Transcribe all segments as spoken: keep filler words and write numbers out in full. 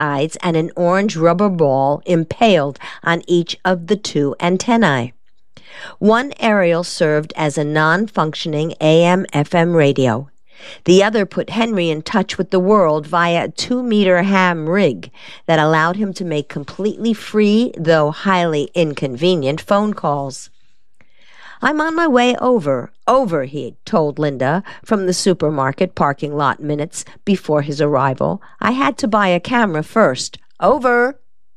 eyes and an orange rubber ball impaled on each of the two antennae. One aerial served as a non-functioning A M F M radio. The other put Henry in touch with the world via a two-meter ham rig that allowed him to make completely free, though highly inconvenient, phone calls. "I'm on my way over, over," he told Linda from the supermarket parking lot minutes before his arrival. "I had to buy a camera first. Over."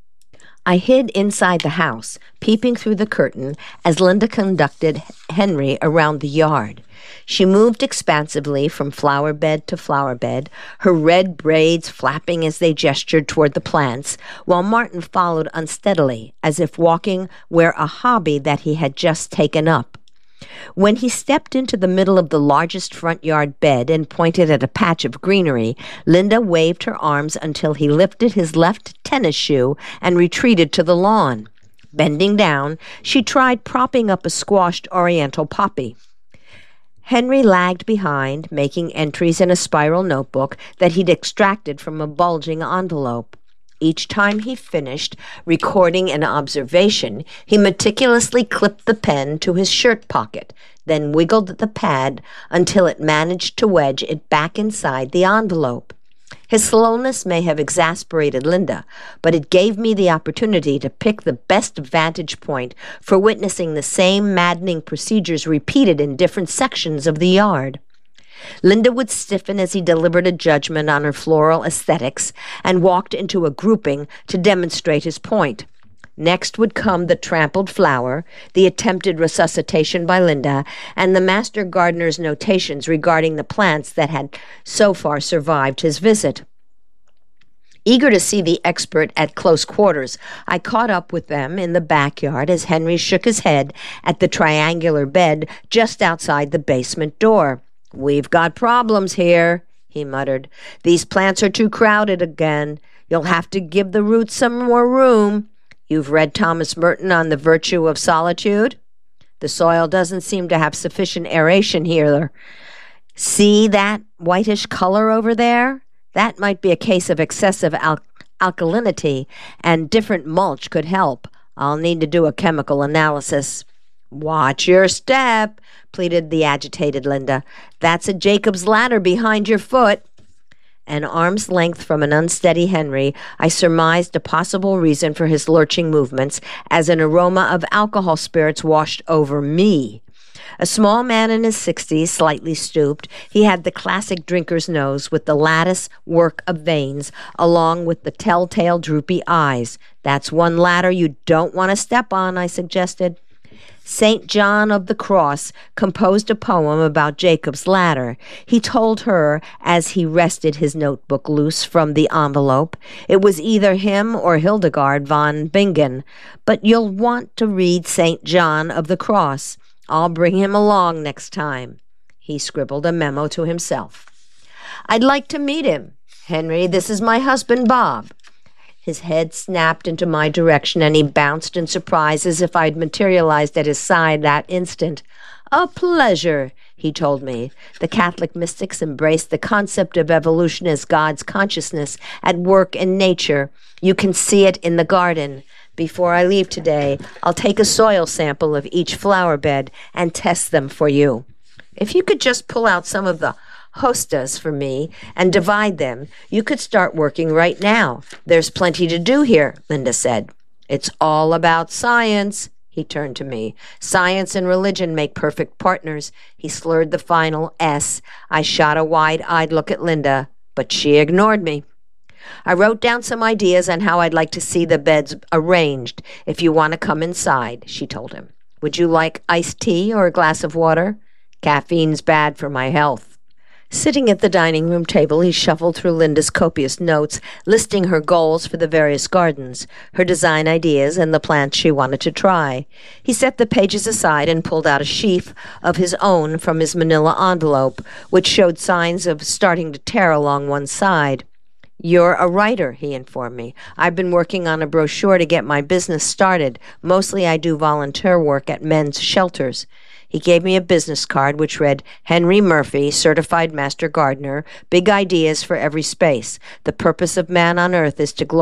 I hid inside the house, peeping through the curtain as Linda conducted Henry around the yard. She moved expansively from flower bed to flower bed, her red braids flapping as they gestured toward the plants, while Martin followed unsteadily, as if walking where a hobby that he had just taken up. When he stepped into the middle of the largest front yard bed and pointed at a patch of greenery, Linda waved her arms until he lifted his left tennis shoe and retreated to the lawn. Bending down, she tried propping up a squashed oriental poppy. Henry lagged behind, making entries in a spiral notebook that he'd extracted from a bulging envelope. Each time he finished recording an observation, he meticulously clipped the pen to his shirt pocket, then wiggled the pad until it managed to wedge it back inside the envelope. His slowness may have exasperated Linda, but it gave me the opportunity to pick the best vantage point for witnessing the same maddening procedures repeated in different sections of the yard. Linda would stiffen as he delivered a judgment on her floral aesthetics and walked into a grouping to demonstrate his point. Next would come the trampled flower, the attempted resuscitation by Linda, and the master gardener's notations regarding the plants that had so far survived his visit. Eager to see the expert at close quarters, I caught up with them in the backyard as Henry shook his head at the triangular bed just outside the basement door. "We've got problems here," he muttered. "These plants are too crowded again. You'll have to give the roots some more room. You've read Thomas Merton on the virtue of solitude? The soil doesn't seem to have sufficient aeration here. See that whitish color over there? That might be a case of excessive al- alkalinity, and different mulch could help. I'll need to do a chemical analysis." "Watch your step," pleaded the agitated Linda. "That's a Jacob's ladder behind your foot." An arm's length from an unsteady Henry, I surmised a possible reason for his lurching movements as an aroma of alcohol spirits washed over me. A small man in his sixties, slightly stooped, he had the classic drinker's nose with the lattice work of veins, along with the telltale droopy eyes. "That's one ladder you don't want to step on," I suggested. Saint John of the Cross composed a poem about Jacob's ladder. He told her as he wrested his notebook loose from the envelope. It was either him or Hildegard von Bingen, but you'll want to read Saint John of the Cross. I'll bring him along next time. He scribbled a memo to himself. "I'd like to meet him. Henry, this is my husband, Bob." His head snapped into my direction, and he bounced in surprise as if I'd materialized at his side that instant. "A pleasure," he told me. The Catholic mystics embraced the concept of evolution as God's consciousness at work in nature. You can see it in the garden. Before I leave today, I'll take a soil sample of each flower bed and test them for you. If you could just pull out some of the hostas for me and divide them, you could start working right now. There's plenty to do here," Linda said. "It's all about science." He turned to me. "Science and religion make perfect partners." He slurred the final S. I shot a wide-eyed look at Linda, but she ignored me. "I wrote down some ideas on how I'd like to see the beds arranged if you want to come inside," she told him. "Would you like iced tea or a glass of water? Caffeine's bad for my health." Sitting at the dining room table, he shuffled through Linda's copious notes, listing her goals for the various gardens, her design ideas, and the plants she wanted to try. He set the pages aside and pulled out a sheaf of his own from his manila envelope, which showed signs of starting to tear along one side. "You're a writer," he informed me. "I've been working on a brochure to get my business started. Mostly I do volunteer work at men's shelters." He gave me a business card which read, Henry Murphy, Certified Master Gardener, Big Ideas for Every Space. The purpose of man on earth is to glorify